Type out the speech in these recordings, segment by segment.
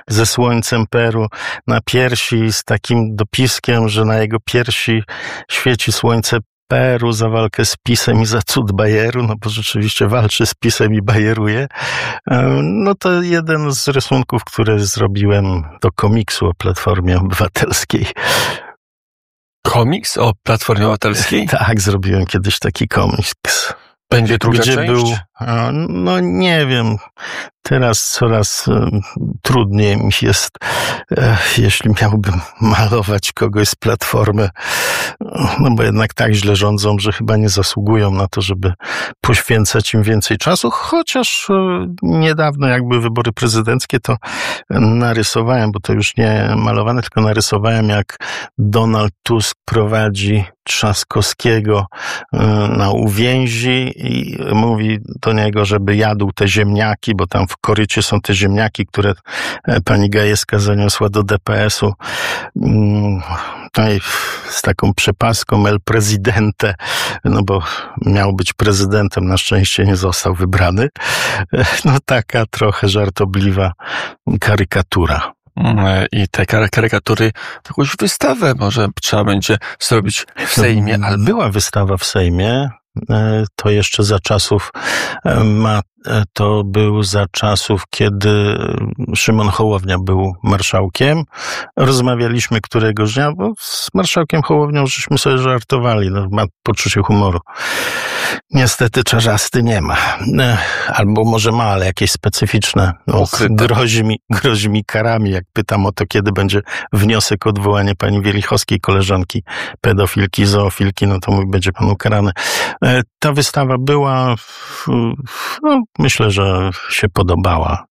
ze słońcem Peru na piersi z takim dopiskiem, że na jego piersi świeci słońce Peru za walkę z PiS-em i za cud Bayeru, no bo rzeczywiście walczy z PiS-em i bajeruje. No to jeden z rysunków, które zrobiłem do komiksu o Platformie Obywatelskiej. Komiks o Platformie Obywatelskiej? Tak, zrobiłem kiedyś taki komiks. Będzie druga gdzie część? Był, no nie wiem, teraz coraz trudniej mi jest, jeśli miałbym malować kogoś z Platformy, no bo jednak tak źle rządzą, że chyba nie zasługują na to, żeby poświęcać im więcej czasu, chociaż niedawno jak były wybory prezydenckie, to narysowałem, bo to już nie malowane, tylko narysowałem, jak Donald Tusk prowadzi Trzaskowskiego na uwięzi i mówi do niego, żeby jadł te ziemniaki, bo tam w korycie są te ziemniaki, które pani Gajewska zaniosła do DPS-u. Tutaj z taką przepaską El Presidente, no bo miał być prezydentem, na szczęście nie został wybrany. No taka trochę żartobliwa karykatura. I te karykatury, jakąś wystawę może trzeba będzie zrobić w Sejmie. Ale była wystawa w Sejmie, to jeszcze za czasów, to był za czasów, kiedy Szymon Hołownia był marszałkiem. Rozmawialiśmy któregoś dnia, bo z marszałkiem Hołownią żeśmy sobie żartowali, no, ma poczucie humoru. Niestety Czarzasty nie ma. Albo może ma, ale jakieś specyficzne. No, grozi mi karami, jak pytam o to, kiedy będzie wniosek o odwołanie pani Wielichowskiej, koleżanki pedofilki, zoofilki, no to mówi, będzie pan ukarany. Ta wystawa była, no, myślę, że się podobała.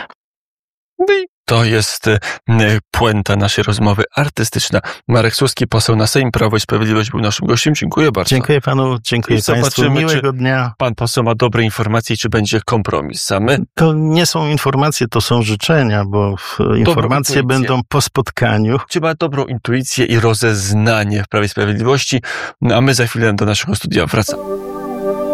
To jest puenta naszej rozmowy artystyczna. Marek Suski, poseł na Sejm, Prawo i Sprawiedliwość, był naszym gościem. Dziękuję bardzo. Dziękuję panu, dziękuję państwu. Miłego dnia. Pan poseł ma dobre informacje, czy będzie kompromis. To nie są informacje, to są życzenia, bo informacje będą po spotkaniu. Czy ma dobrą intuicję i rozeznanie w Prawie i Sprawiedliwości, a my za chwilę do naszego studia wracamy.